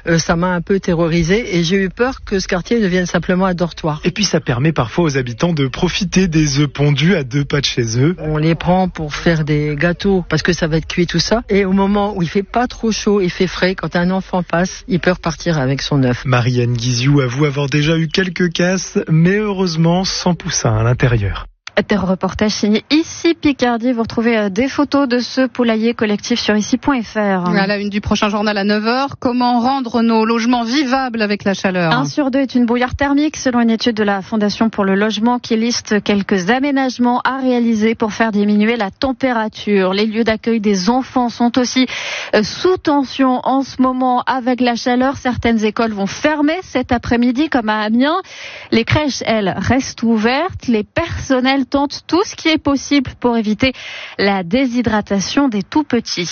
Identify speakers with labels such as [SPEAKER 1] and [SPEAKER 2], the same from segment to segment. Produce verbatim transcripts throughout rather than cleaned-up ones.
[SPEAKER 1] euh, ça m'a un peu terrorisée et j'ai eu peur que ce quartier devienne simplement un dortoir.
[SPEAKER 2] Et puis ça permet parfois aux habitants de profiter des œufs pondus à deux pas de chez eux.
[SPEAKER 1] On les prend pour faire des gâteaux parce que ça va être cuit tout ça. Et au moment où il fait pas trop chaud, il fait frais, quand un enfant passe, il peut repartir avec son œuf.
[SPEAKER 2] Marianne Guiziou avoue avoir déjà eu quelques casses, mais heureusement sans poussin à l'intérieur.
[SPEAKER 3] Terre reportage signé Ici Picardie. Vous retrouvez des photos de ce poulailler collectif sur ici point f r.
[SPEAKER 4] À la une du prochain journal à neuf heures, comment rendre nos logements vivables avec la chaleur?
[SPEAKER 3] Un sur deux est une brouillard thermique selon une étude de la Fondation pour le logement qui liste quelques aménagements à réaliser pour faire diminuer la température. Les lieux d'accueil des enfants sont aussi sous tension en ce moment avec la chaleur. Certaines écoles vont fermer cet après-midi comme à Amiens. Les crèches, elles, restent ouvertes. Les personnels tentent tout ce qui est possible pour éviter la déshydratation des tout-petits.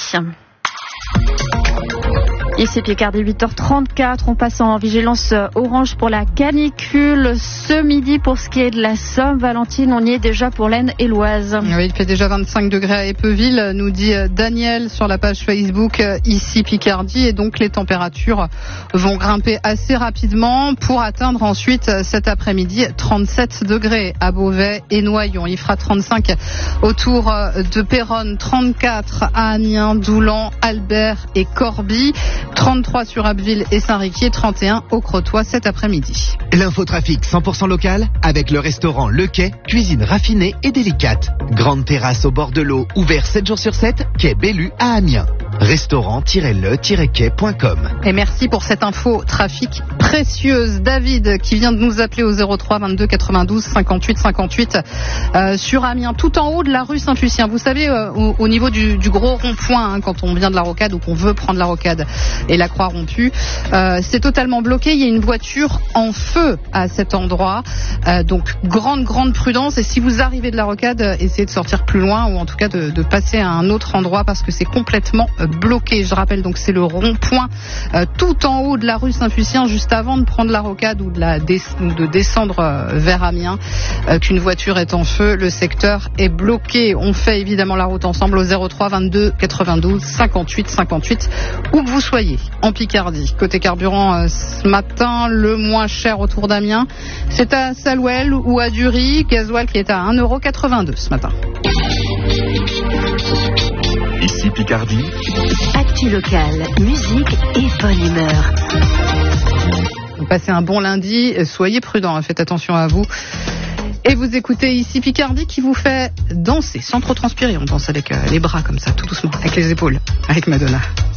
[SPEAKER 3] Ici Picardie, huit heures trente-quatre, on passe en vigilance orange pour la canicule. Ce midi, pour ce qui est de la Somme-Valentine, on y est déjà pour l'Aisne et l'Oise.
[SPEAKER 4] Oui, il fait déjà vingt-cinq degrés à Épeuville, nous dit Daniel sur la page Facebook Ici Picardie. Et donc les températures vont grimper assez rapidement pour atteindre ensuite cet après-midi trente-sept degrés à Beauvais et Noyon. Il fera trente-cinq autour de Péronne, trente-quatre à Amiens, Doulan, Albert et Corbie. trente-trois sur Abbeville et Saint-Riquier, trente et un au Crotoy cet après-midi.
[SPEAKER 5] L'infotrafic cent pour cent local avec le restaurant Le Quai, cuisine raffinée et délicate. Grande terrasse au bord de l'eau, ouvert sept jours sur sept, quai Bellu à Amiens. restaurant tiret le tiret quai point com.
[SPEAKER 4] Et merci pour cette info trafic précieuse. David qui vient de nous appeler au zéro trois vingt-deux quatre-vingt-douze cinquante-huit cinquante-huit euh, sur Amiens, tout en haut de la rue Saint-Lucien. Vous savez, euh, au, au niveau du, du gros rond-point, hein, quand on vient de la rocade ou qu'on veut prendre la rocade et la croix rompue, euh, c'est totalement bloqué. Il y a une voiture en feu à cet endroit. Euh, donc grande, grande prudence. Et si vous arrivez de la rocade, essayez de sortir plus loin ou en tout cas de, de passer à un autre endroit parce que c'est complètement bloqué. Je rappelle donc c'est le rond-point euh, tout en haut de la rue Saint-Lucien, juste avant de prendre la rocade ou de, la des, ou de descendre euh, vers Amiens, euh, qu'une voiture est en feu. Le secteur est bloqué. On fait évidemment la route ensemble au zéro trois vingt-deux quatre-vingt-douze cinquante-huit cinquante-huit où que vous soyez en Picardie. Côté carburant, euh, ce matin, le moins cher autour d'Amiens, c'est à Salouel ou à Dury. Gasoil qui est à un euro quatre-vingt-deux ce matin.
[SPEAKER 6] Ici Picardie.
[SPEAKER 7] Actu locale, musique et bonne humeur.
[SPEAKER 4] Passez un bon lundi, soyez prudents, faites attention à vous. Et vous écoutez Ici Picardie qui vous fait danser sans trop transpirer. On danse avec euh, les bras comme ça, tout doucement, avec les épaules, avec Madonna.